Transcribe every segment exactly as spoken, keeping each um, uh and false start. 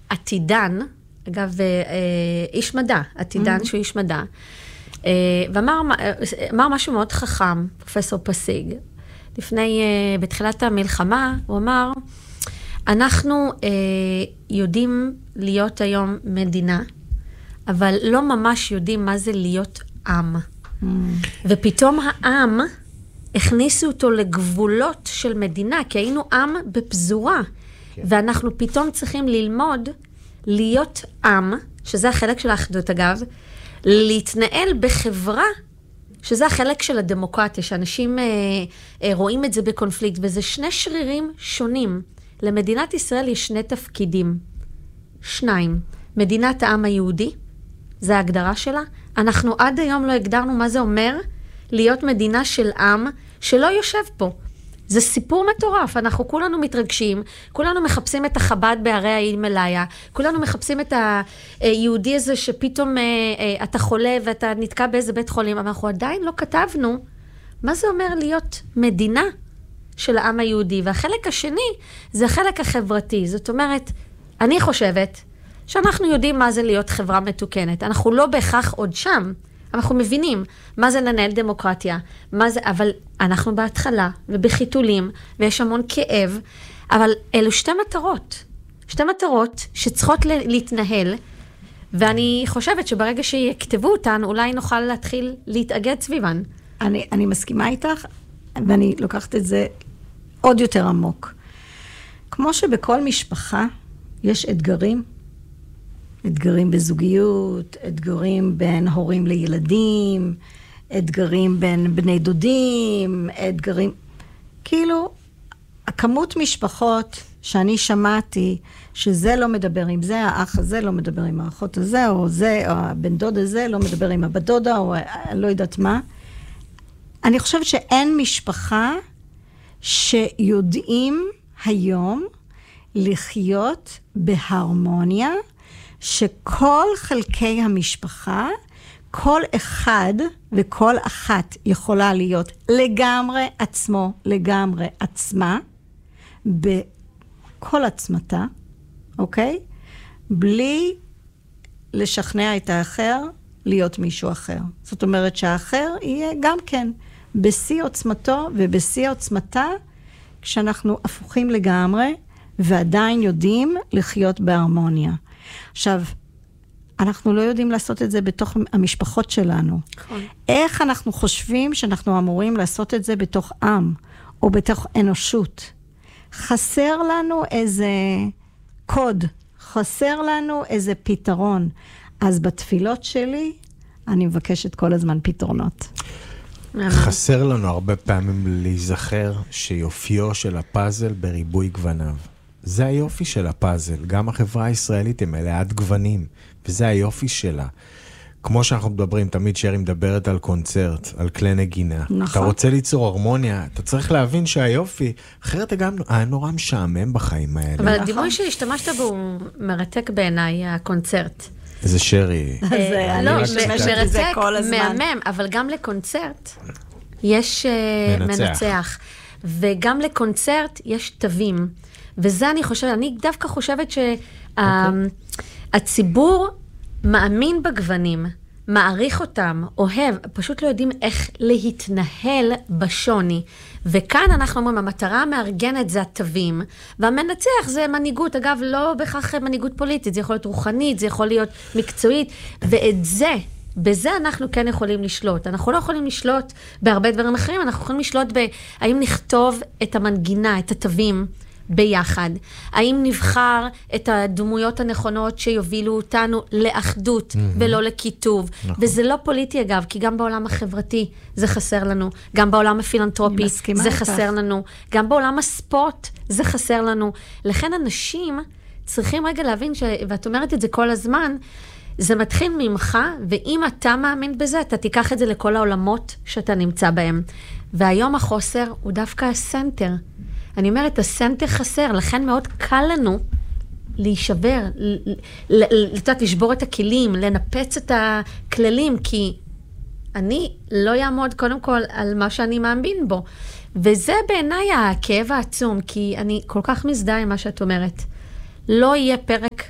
עתידן, אגב, איש מדע, עתידן שהוא איש מדע, ואמר אמר משהו מאוד חכם, פרופסור פסיג, לפני, בתחילת המלחמה, הוא אמר, אנחנו יודעים להיות היום מדינה, אבל לא ממש יודעים מה זה להיות עם. Mm. ופתאום העם, הכניסו אותו לגבולות של מדינה, כי היינו עם בפזורה, כן. ואנחנו פתאום צריכים ללמוד להיות עם, שזה החלק של האחדות אגב, להתנהל בחברה, שזה החלק של הדמוקרטיה, שאנשים אה, אה, רואים את זה בקונפליקט, וזה שני שרירים שונים. למדינת ישראל יש שני תפקידים. שניים, מדינת העם היהודי, זה ההגדרה שלה. אנחנו עד היום לא הגדרנו מה זה אומר להיות מדינה של עם שלא יושב פה. זה סיפור מטורף, אנחנו כולנו מתרגשים, כולנו מחפשים את החב"ד בערי ההימלאיה, כולנו מחפשים את היהודי הזה שפתאום אתה חולה ואתה נתקע באיזה בית חולים, אבל אנחנו עדיין לא כתבנו מה זה אומר להיות מדינה של העם היהודי. והחלק השני זה החלק החברתי, זאת אומרת, אני חושבת שאנחנו יודעים מה זה להיות חברה מתוקנת, אנחנו לא בהכרח עוד שם, אנחנו מבינים מה זה לנהל דמוקרטיה, מה זה, אבל אנחנו בהתחלה ובחיתולים, ויש המון כאב, אבל אלו שתי מטרות, שתי מטרות שצריכות להתנהל, ואני חושבת שברגע שיכתבו אותן, אולי נוכל להתחיל להתאגד סביבן. אני, אני מסכימה איתך, ואני לוקחת את זה עוד יותר עמוק. כמו שבכל משפחה יש אתגרים, אתגרים בזוגיות, אתגרים בין הורים לילדים, אתגרים בין בני דודים, אתגרים, כאילו, הכמות משפחות שאני שמעתי, שזה לא מדבר עם זה, האח הזה לא מדבר עם האחות הזה, או זה, או הבן דוד הזה לא מדבר עם הבת דודה, או לא יודעת מה. אני חושבת שאין משפחה שיודעים היום לחיות בהרמוניה, שכל חלקי המשפחה, כל אחד וכל אחת יכולה להיות לגמרי עצמו, לגמרי עצמה, בכל עצמתה, אוקיי? בלי לשכנע את האחר להיות מישהו אחר. זאת אומרת שהאחר יהיה גם כן בשיא עוצמתו ובשיא עוצמתה, כשאנחנו הפוכים לגמרי ועדיין יודעים לחיות בהרמוניה. עכשיו, אנחנו לא יודעים לעשות את זה בתוך המשפחות שלנו. נכון. איך אנחנו חושבים שאנחנו אמורים לעשות את זה בתוך עם, או בתוך אנושות? חסר לנו איזה קוד, חסר לנו איזה פתרון. אז בתפילות שלי, אני מבקשת כל הזמן פתרונות. חסר לנו הרבה פעמים להיזכר שיופיו של הפאזל בריבוי גווניו. זה היופי של הפאזל, גם החברה הישראלית הם מלאת גוונים, וזה היופי שלה. כמו שאנחנו מדברים, תמיד שרי מדברת על קונצרט, על כלי נגינה. נכון. אתה רוצה ליצור הרמוניה, אתה צריך להבין שהיופי, אחרת גם היה נורא משעמם בחיים האלה. אבל נכון. הדימוי שהשתמשת בו הוא מרתק בעיניי, הקונצרט. איזה שרי. לא, מרתק, מהמם, אבל גם לקונצרט יש מנצח. וגם לקונצרט יש תווים. וזה אני חושבת, אני דווקא חושבת שהציבור מאמין בגוונים, מעריך אותם, אוהב, פשוט לא יודעים איך להתנהל בשוני. וכאן אנחנו אומרים, המטרה המארגנת זה התווים, והמנצח זה מנהיגות, אגב, לא בכך מנהיגות פוליטית, זה יכול להיות רוחנית, זה יכול להיות מקצועית, ואת זה, בזה אנחנו כן יכולים לשלוט. אנחנו לא יכולים לשלוט בהרבה דברים אחרים, אנחנו יכולים לשלוט בהאם נכתוב את המנגינה, את התווים, ביחד. האם נבחר את הדמויות הנכונות שיובילו אותנו לאחדות mm-hmm. ולא לכיתוב. נכון. וזה לא פוליטי אגב, כי גם בעולם החברתי זה חסר לנו, גם בעולם הפילנטרופי זה חסר לך. לנו, גם בעולם הספורט זה חסר לנו. לכן אנשים צריכים רגע להבין, ש... ואת אומרת את זה כל הזמן, זה מתחיל ממך, ואם אתה מאמין בזה, אתה תיקח את זה לכל העולמות שאתה נמצא בהם. והיום החוסר הוא דווקא הסנטר. אני אומרת, הסנטר חסר, לכן מאוד קל לנו להישבר, לתת, לשבור את הכלים, לנפץ את הכללים, כי אני לא יעמוד קודם כל על מה שאני מאמין בו. וזה בעיניי הכאב העצום, כי אני כל כך מזדהה עם מה שאת אומרת. לא יהיה פרק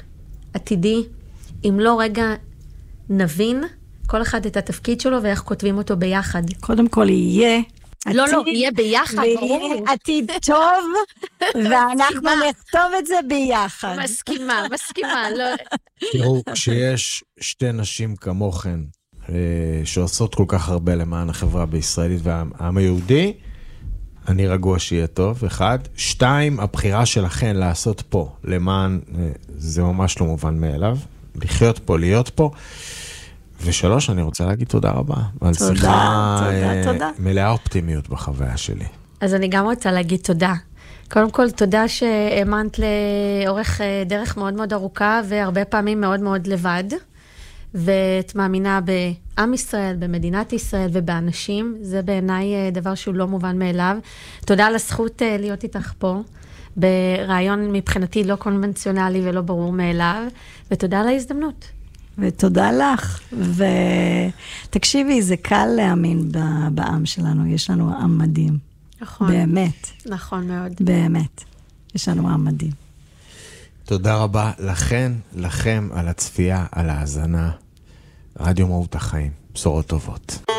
עתידי, אם לא רגע נבין כל אחד את התפקיד שלו ואיך כותבים אותו ביחד. קודם כל יהיה לא, לא, יהיה ביחד, ברור. ויהיה עתיד טוב, ואנחנו נכתוב את זה ביחד. מסכימה, מסכימה. תראו, כשיש שתי נשים כמוכן, שעושות כל כך הרבה למען החברה בישראלית והעם היהודי, אני רגוע שיהיה טוב, אחד. שתיים, הבחירה שלכן לעשות פה למען, זה ממש לא מובן מאליו, לחיות פה, להיות פה. ושלוש, אני רוצה להגיד תודה רבה. על תודה, שיחה תודה, תודה. מלאה אופטימיות בחוויה שלי. אז אני גם רוצה להגיד תודה. קודם כל, תודה שהאמנת לאורך דרך מאוד מאוד ארוכה, והרבה פעמים מאוד מאוד לבד, ואת מאמינה בעם ישראל, במדינת ישראל ובאנשים. זה בעיניי דבר שהוא לא מובן מאליו. תודה על הזכות להיות איתך פה, ברעיון מבחינתי לא קונבנציונלי ולא ברור מאליו, ותודה על ההזדמנות. ותודה לך, ותקשיבי, זה קל להאמין בעם שלנו, יש לנו עם מדהים. נכון. באמת. נכון מאוד. באמת. יש לנו עם מדהים. תודה רבה לכן, לכם, על הצפייה, על ההאזנה. רדיו מהות החיים. בשורות טובות.